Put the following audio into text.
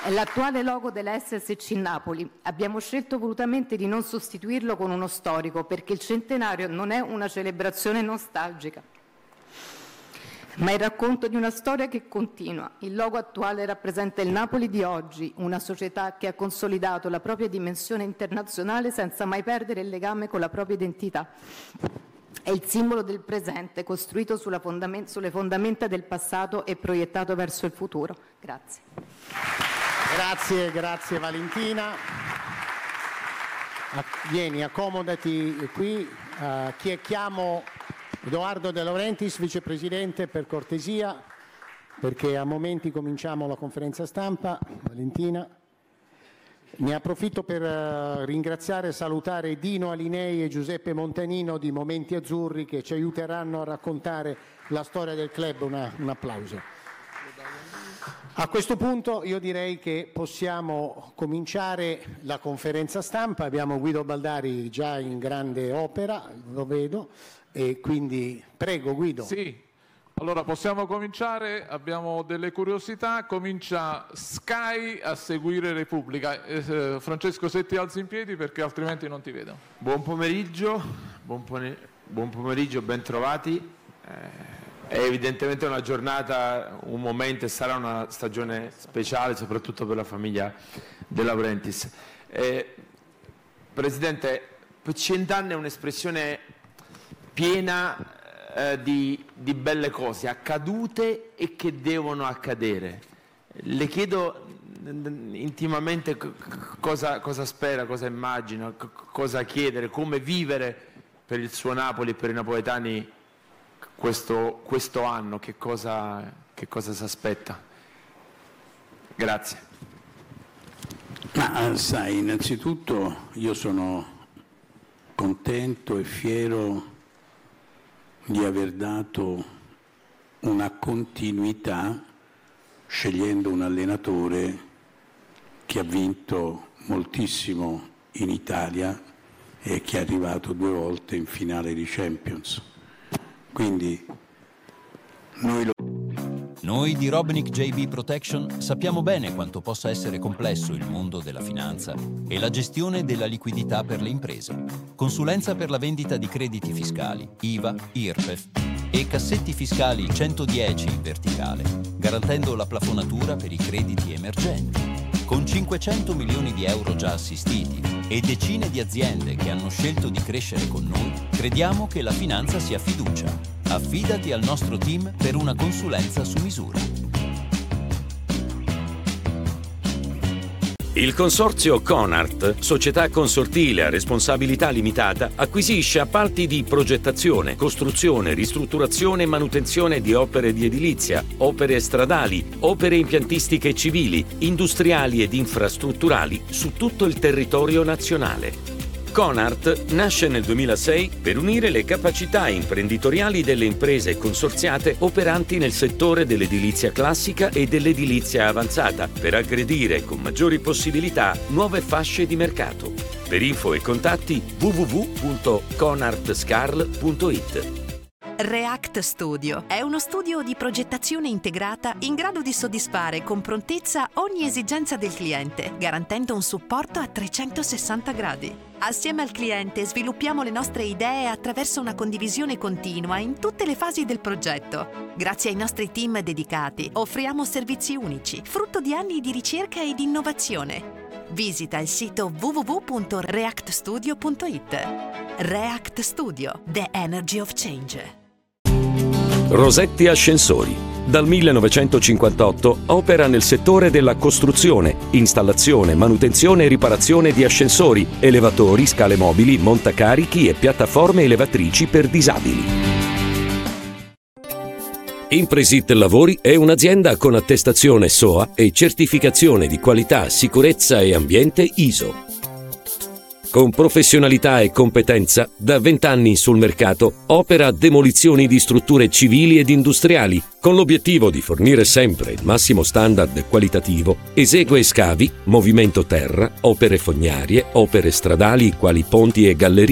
È l'attuale logo della SSC Napoli. Abbiamo scelto volutamente di non sostituirlo con uno storico, perché il centenario non è una celebrazione nostalgica, ma il racconto di una storia che continua. Il logo attuale rappresenta il Napoli di oggi, una società che ha consolidato la propria dimensione internazionale senza mai perdere il legame con la propria identità. È il simbolo del presente, costruito sulle fondamenta del passato e proiettato verso il futuro. Grazie. Grazie Valentina. Vieni, accomodati qui. Chiamo Edoardo De Laurentiis, vicepresidente, per cortesia, perché a momenti cominciamo la conferenza stampa. Valentina. Ne approfitto per ringraziare e salutare Dino Alinei e Giuseppe Montanino di Momenti Azzurri, che ci aiuteranno a raccontare la storia del club. Un applauso. A questo punto io direi che possiamo cominciare la conferenza stampa. Abbiamo Guido Baldari già in grande opera, lo vedo, e quindi prego Guido. Sì, allora possiamo cominciare, abbiamo delle curiosità. Comincia Sky a seguire Repubblica. Francesco, se ti alzi in piedi perché altrimenti non ti vedo. Buon pomeriggio, ben trovati. È evidentemente una giornata, un momento, e sarà una stagione speciale soprattutto per la famiglia De Laurentiis. Presidente, 100 anni è un'espressione piena di belle cose accadute e che devono accadere. Le chiedo intimamente cosa spera, cosa immagina, cosa chiedere, come vivere per il suo Napoli e per i napoletani questo anno, che cosa si aspetta? Grazie. Ma sai, innanzitutto io sono contento e fiero di aver dato una continuità scegliendo un allenatore che ha vinto moltissimo in Italia e che è arrivato 2 volte in finale di Champions. Quindi Noi di Robnick JB Protection sappiamo bene quanto possa essere complesso il mondo della finanza e la gestione della liquidità per le imprese. Consulenza per la vendita di crediti fiscali, IVA, IRPEF e cassetti fiscali 110 in verticale, garantendo la plafonatura per i crediti emergenti. Con 500 milioni di euro già assistiti e decine di aziende che hanno scelto di crescere con noi, crediamo che la finanza sia fiducia. Affidati al nostro team per una consulenza su misura. Il consorzio Conart, società consortile a responsabilità limitata, acquisisce appalti di progettazione, costruzione, ristrutturazione e manutenzione di opere di edilizia, opere stradali, opere impiantistiche civili, industriali ed infrastrutturali su tutto il territorio nazionale. Conart nasce nel 2006 per unire le capacità imprenditoriali delle imprese consorziate operanti nel settore dell'edilizia classica e dell'edilizia avanzata, per aggredire con maggiori possibilità nuove fasce di mercato. Per info e contatti www.conartscarl.it. React Studio è uno studio di progettazione integrata in grado di soddisfare con prontezza ogni esigenza del cliente, garantendo un supporto a 360 gradi. Assieme al cliente sviluppiamo le nostre idee attraverso una condivisione continua in tutte le fasi del progetto. Grazie ai nostri team dedicati offriamo servizi unici, frutto di anni di ricerca e di innovazione. Visita il sito www.reactstudio.it. React Studio, the energy of change. Rosetti Ascensori. Dal 1958 opera nel settore della costruzione, installazione, manutenzione e riparazione di ascensori, elevatori, scale mobili, montacarichi e piattaforme elevatrici per disabili. Impresit Lavori è un'azienda con attestazione SOA e certificazione di qualità, sicurezza e ambiente ISO. Con professionalità e competenza, da 20 anni sul mercato, opera demolizioni di strutture civili ed industriali, con l'obiettivo di fornire sempre il massimo standard qualitativo. Esegue scavi, movimento terra, opere fognarie, opere stradali quali ponti e gallerie,